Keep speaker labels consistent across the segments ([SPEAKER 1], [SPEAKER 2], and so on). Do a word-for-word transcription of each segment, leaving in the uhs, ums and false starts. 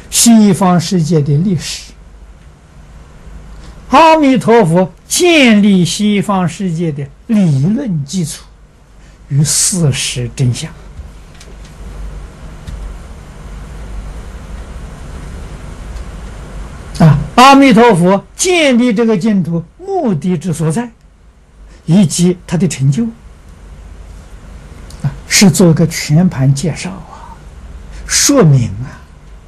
[SPEAKER 1] 西方世界的历史。阿弥陀佛建立西方世界的理论基础与事实真相。啊，阿弥陀佛建立这个净土目的之所在，以及他的成就，啊，是做一个全盘介绍啊，说明啊。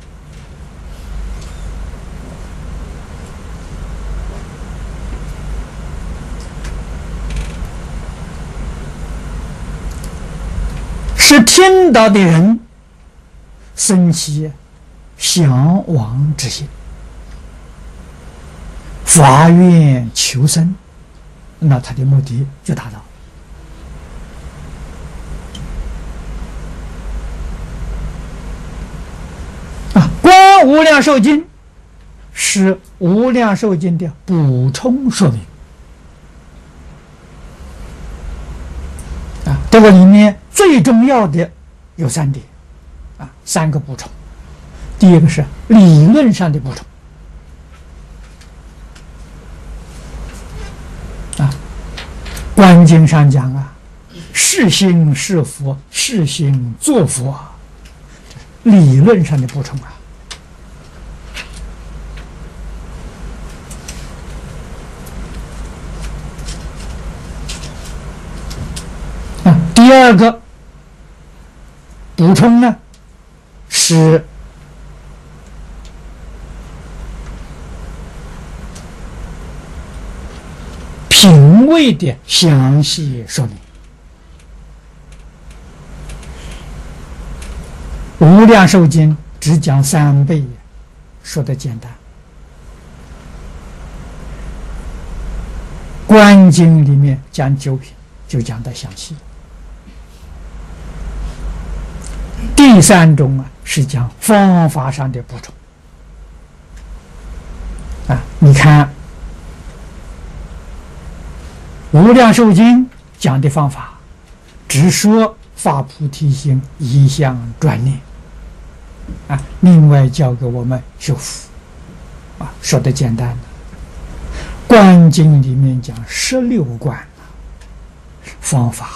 [SPEAKER 1] 是听到的人生起向往之心，发愿求生，那他的目的就达到。啊，观无量寿经是无量寿经的补充说明。啊，这个里面最重要的有三点，啊，三个补充。第一个是理论上的补充。啊，观经上讲啊，是心是佛，是心作佛，理论上的补充啊。啊，第二个补充呢是品位的详细说明。无量寿经只讲三倍，说的简单。观经里面讲九品，就讲得详细。第三种啊，是讲方法上的补充。啊，你看无量寿经讲的方法，只说发菩提心，一向专念，啊，另外教给我们修福，啊，说的简单。观经里面讲十六观方法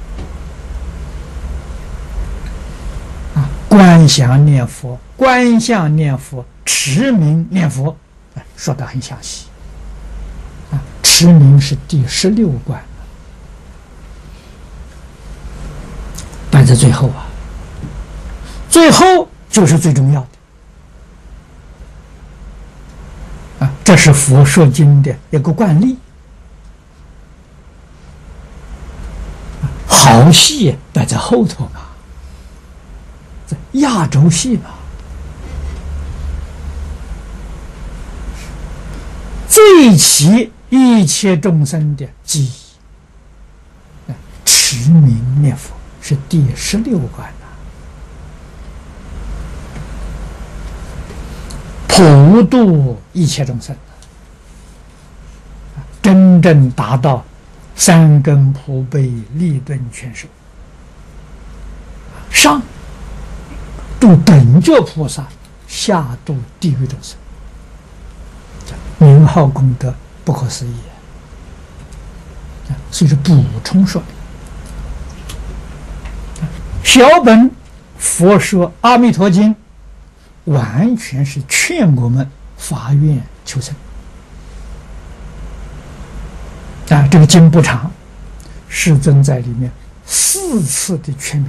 [SPEAKER 1] 了，啊，观想念佛、观相念佛、持名念佛，啊，说得很详细。啊，持名是第十六观，摆在最后啊，最后就是最重要的。啊，这是佛说经的一个惯例。好戏摆在后头嘛，这压轴戏嘛，最起一切众生的记忆。持名念佛是第十六关呐，普度一切众生，真正达到三根普被利钝全收。上度等觉菩萨，下度地狱众生，名号功德不可思议。所以是补充说的。小本佛说阿弥陀经，完全是劝我们发愿求生。啊，这个经不长，世尊在里面四次的劝勉，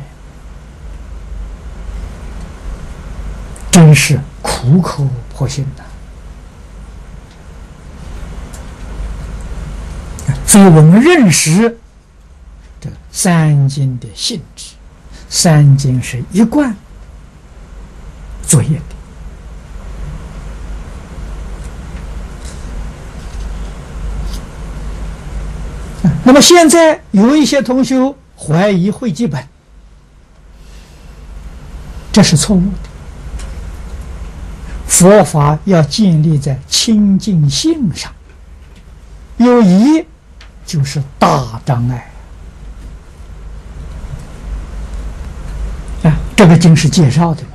[SPEAKER 1] 真是苦口婆心的。所以我们认识这三经的性质，三经是一贯作业的。那么现在有一些同学怀疑会记本，这是错误的。佛法要建立在清净性上，有疑就是大障碍。啊，这个经是介绍的，